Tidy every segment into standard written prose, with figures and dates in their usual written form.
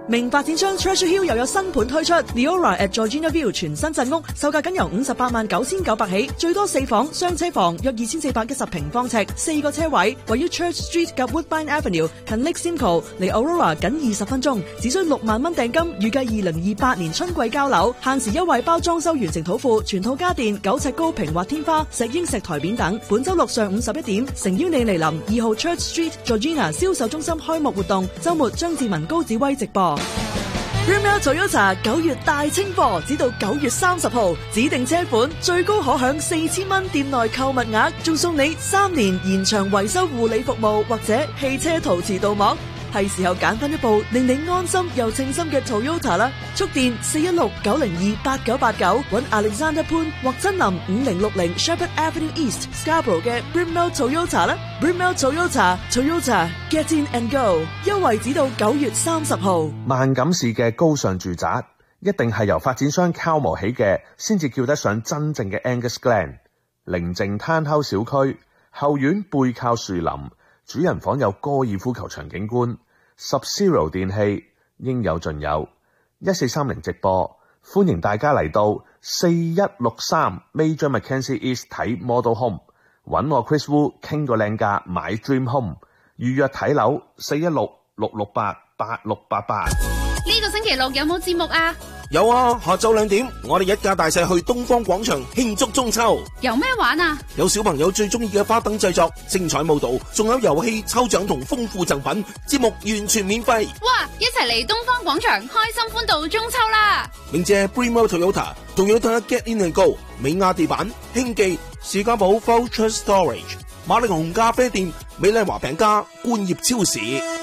名發展商 Treasure Hill 又有新盤推出 Leora at Georgina View 全新鎮屋，售價僅由589900起，最多4房雙車房，約2410平方尺，4個車位，位於 Church Street 及 Woodbine Avenue， 近 Lake Simcoe， 離 Aurora 僅20分鐘，只需6萬蚊訂金，預計2028年春季交樓，限時優惠包裝修完成土庫，全套家電9尺高平滑天花、石英石台面等。本周六上午11點，誠邀你蒞臨2號 Church Street Georgina 銷售中心開幕活動，周末張志文高子威直播。Brimell Toyota 9月大清貨，直到9月30號，指定車款最高可享4000蚊店內購物額，仲送你3年延長維修護理服務或者汽車陶瓷鍍膜。係時候揀翻一部令你安心又稱心嘅 Toyota 啦！速電416-902-8989，搵 Alexander 潘或親臨5060 Shepherd Avenue East Scarborough 嘅 Brimell Toyota 啦。Brimell Toyota Get in and go， 優惠只到9月30號。 萬錦市嘅高尚住宅一定係由發展商 Calmo 起嘅，先至叫得上真正嘅 Angus Glen。寧靜攤口小區，後院背靠樹林。主人房有高爾夫球場景觀 ，Sub-Zero 電器應有盡有。1430直播，歡迎大家嚟到4163 Major Mackenzie East 睇 Model Home， 揾我 Chris Wu 傾個靚價買 Dream Home， 預約睇樓416-668-8688。 呢個星期六有冇節目啊？ 有啊，下晝2點，我哋一家大細去東方廣場慶祝中秋。 有咩玩啊？有小朋友最中意嘅花燈製作、精彩舞蹈，仲有遊戲、抽獎同豐富贈品，節目完全免費。 哇！一齊嚟東方廣場，開心歡度中秋啦！ 鳴謝 Brimell Toyota Get In and Go、美亞地板、興記、士嘉堡 Voucher Storage、馬力紅咖啡店、美麗華餅家、冠業超市。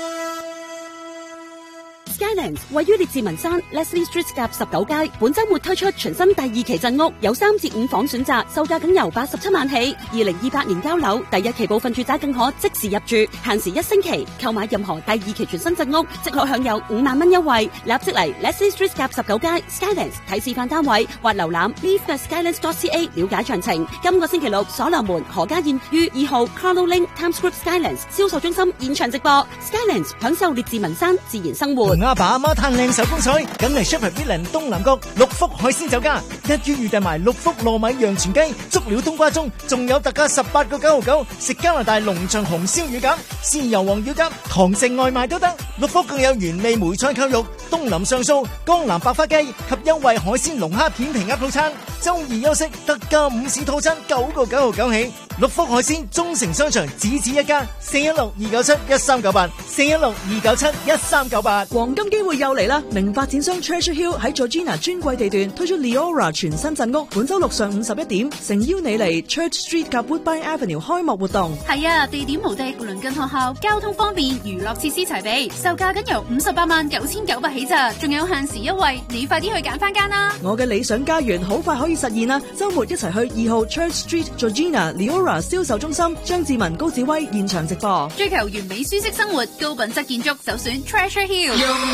Skylands 位於列治文山 Leslie Street 夾19街，本周末推出全新第2期鎮屋，有3至5房選擇，售價僅由87萬起。2028年交樓，第1期部分住宅更可即時入住，限時1星期。購買任何第2期全新鎮屋，即可享有5萬蚊優惠。立即嚟 Leslie Street 夾19街 Skylands 睇示範單位，或瀏覽 leave.skylands.ca 了解詳情。今個星期六，所羅門何家燕於2號 Carlo Link Times Square Skylands 銷售中心現場直播。Skylands 享受列治文山自然生活。 阿爸阿媽嘆靚手工菜，梗係 Shepherd William 東南角六福海鮮酒家，一於預訂埋六福糯米洋全雞、足料冬瓜盅，仲有特價18個999，食加拿大農場紅燒乳鴿、豉油黃乳鴿，堂食外賣都得。六福更有原味梅菜扣肉、東林上素、江南百花雞及優惠海鮮龍蝦片皮鴨套餐。周二休息特價午市套餐9個999起。六福海鮮中城商場只一家，416-297-1398 416-297-1398。 黃金機會又嚟啦！名發展商 Treasure Hill 喺 Georgina 專櫃地段推出 Leora 全新鎮屋，本周六上午11點，誠邀你嚟 Church Street 及 Woodbine Avenue 開幕活動。 係啊，地點無敵，鄰近學校，交通方便，娛樂設施齊備，售價僅由589900起咋，仲有限時優惠，你快啲去揀翻間啦！ 我嘅理想家園好快可以實現啦！周末一齊去2號 Church Street Georgina Leora銷售中心，張志文高子威現場直播。 追求完美舒適生活，高品質建築，首選 Treasure Hill。